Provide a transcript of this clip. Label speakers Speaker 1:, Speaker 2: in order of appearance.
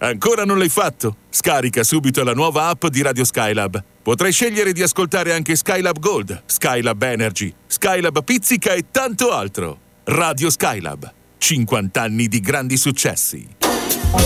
Speaker 1: Ancora non l'hai fatto? Scarica subito la nuova app di Radio Skylab. Potrai scegliere di ascoltare anche Skylab Gold, Skylab Energy, Skylab Pizzica e tanto altro. Radio Skylab. 50 anni di grandi successi.